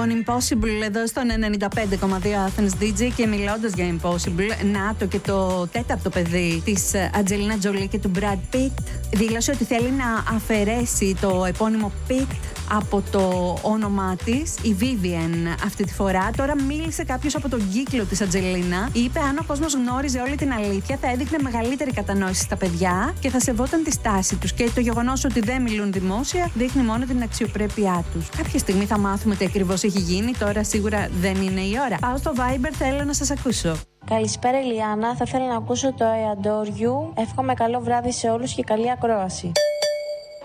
Λοιπόν, Impossible εδώ στον 95,2 Athens DJ και μιλώντας για Impossible, να το και το τέταρτο παιδί της Ατζελίνα Τζολί και του Brad Pitt δήλωσε ότι θέλει να αφαιρέσει το επώνυμο Pitt από το όνομά της, η Vivian αυτή τη φορά. Τώρα μίλησε κάποιος από τον κύκλο της Ατζελίνα. Είπε αν ο κόσμος γνώριζε όλη την αλήθεια θα έδειχνε μεγαλύτερη κατανόηση στα παιδιά και θα σεβόταν τη στάση τους. Και το γεγονός ότι δεν μιλούν δημόσια δείχνει μόνο την αξιοπρέπειά τους. Κάποια στιγμή θα μάθουμε τι ακριβώς έχει γίνει. Τώρα σίγουρα δεν είναι η ώρα. Πάω στο Viber, θέλω να σας ακούσω. Καλησπέρα Ηλιάνα, θα ήθελα να ακούσω το I Adore You. Εύχομαι καλό βράδυ σε όλους και καλή ακρόαση.